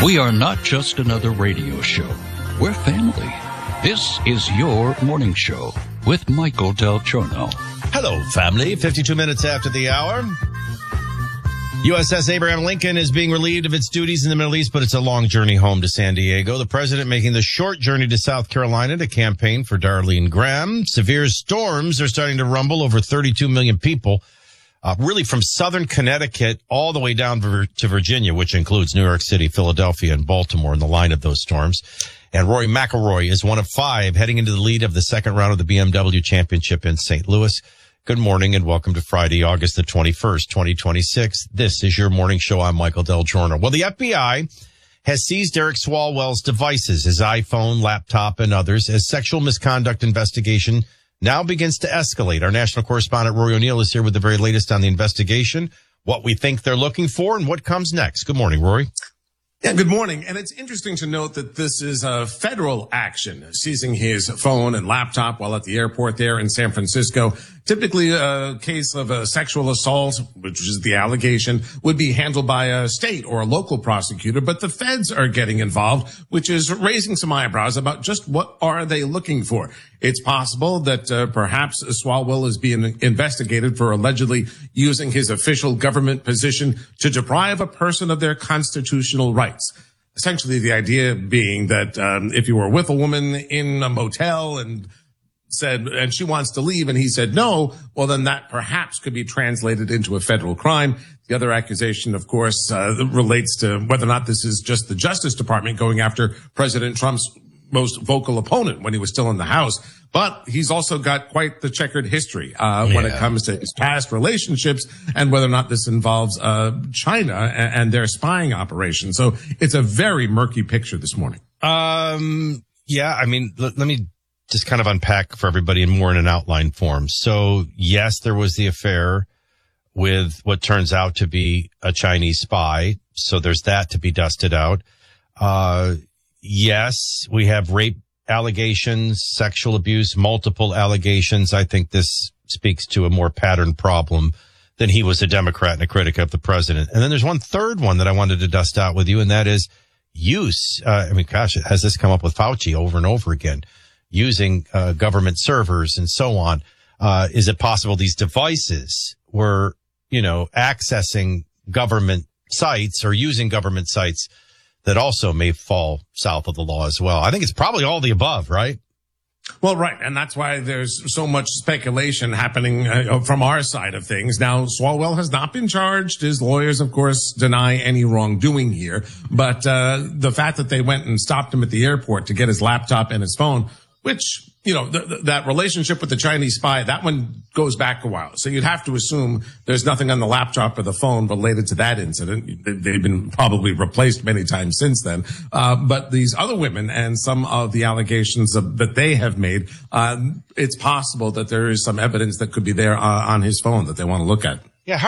We are not just another radio show. We're family. This is your morning show with Michael Del Giorno. Hello, family. 52 minutes after the hour. USS Abraham Lincoln is being relieved of its duties in the Middle East, but it's a long journey home to San Diego. The president making the short journey to South Carolina to campaign for Darlene Graham. Severe storms are starting to rumble over 32 million people. Really from southern Connecticut all the way down to Virginia, which includes New York City, Philadelphia, and Baltimore in the line of those storms. And Rory McIlroy is one of five heading into the lead of the second round of the BMW Championship in St. Louis. Good morning and welcome to Friday, August the 21st, 2026. This is your morning show. I'm Michael Del Giorno. Well, the FBI has seized Eric Swalwell's devices, his iPhone, laptop, and others, as sexual misconduct investigation now begins to escalate. Our national correspondent, Rory O'Neill, is here with the very latest on the investigation, what we think they're looking for, and what comes next. Good morning, Rory. Yeah, good morning. And it's interesting to note that this is a federal action, seizing his phone and laptop while at the airport there in San Francisco. Typically, a case of a sexual assault, which is the allegation, would be handled by a state or a local prosecutor, but the feds are getting involved, which is raising some eyebrows about just what are they looking for. It's possible that perhaps Swalwell is being investigated for allegedly using his official government position to deprive a person of their constitutional rights. Essentially, the idea being that if you were with a woman in a motel and she wants to leave and he said no, well, then that perhaps could be translated into a federal crime. The other accusation, of course, relates to whether or not this is just the Justice Department going after President Trump's most vocal opponent when he was still in the House. But he's also got quite the checkered history when it comes to his past relationships and whether or not this involves China and their spying operation. So it's a very murky picture this morning. Yeah, I mean, let me just kind of unpack for everybody in an outline form. So, yes, there was the affair with what turns out to be a Chinese spy. So there's that to be dusted out. Yes, we have rape allegations, sexual abuse, multiple allegations. I think this speaks to a more patterned problem than he was a Democrat and a critic of the president. And then there's one third one that I wanted to dust out with you, and that is use. Has this come up with Fauci over and over again? Using government servers and so on. Is it possible these devices were, accessing government sites or using government sites that also may fall south of the law as well? I think it's probably all the above, right? Well, right. And that's why there's so much speculation happening from our side of things. Now, Swalwell has not been charged. His lawyers, of course, deny any wrongdoing here. But the fact that they went and stopped him at the airport to get his laptop and his phone, which, that relationship with the Chinese spy, that one goes back a while. So you'd have to assume there's nothing on the laptop or the phone related to that incident. They've been probably replaced many times since then. But these other women and some of the allegations that they have made, it's possible that there is some evidence that could be there on his phone that they want to look at.